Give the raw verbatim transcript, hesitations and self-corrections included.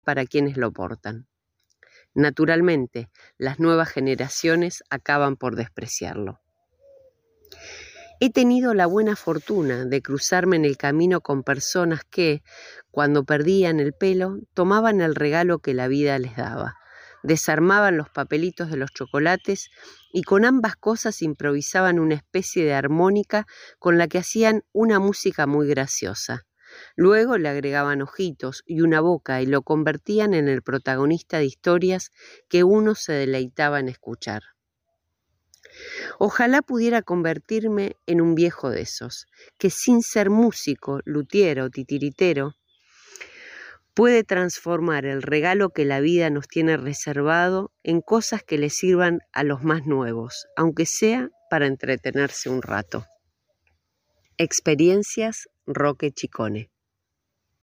para quienes lo portan. Naturalmente, las nuevas generaciones acaban por despreciarlo. He tenido la buena fortuna de cruzarme en el camino con personas que, cuando perdían el pelo, tomaban el regalo que la vida les daba, desarmaban los papelitos de los chocolates y con ambas cosas improvisaban una especie de armónica con la que hacían una música muy graciosa. Luego le agregaban ojitos y una boca y lo convertían en el protagonista de historias que uno se deleitaba en escuchar. Ojalá pudiera convertirme en un viejo de esos, que sin ser músico, luthier o titiritero, puede transformar el regalo que la vida nos tiene reservado en cosas que le sirvan a los más nuevos, aunque sea para entretenerse un rato. Experiencias Roque Chicone.